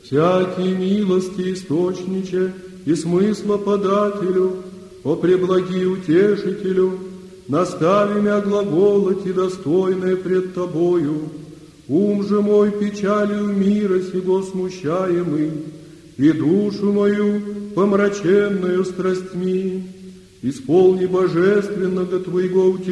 всякие милости источниче и смысла подателю, о преблаги утешителю, настави мя глаголоти достойное пред Тобою, ум же мой печалью мира сего смущаемый, и душу мою помраченную страстьми, исполни божественного Твоего утешения,